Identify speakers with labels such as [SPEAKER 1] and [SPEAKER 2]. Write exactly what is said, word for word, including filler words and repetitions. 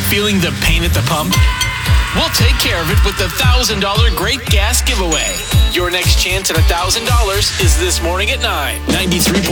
[SPEAKER 1] Feeling the pain at the pump? We'll take care of it with the one thousand dollars Great Gas Giveaway. Your next chance at one thousand dollars is this morning at nine. ninety-three point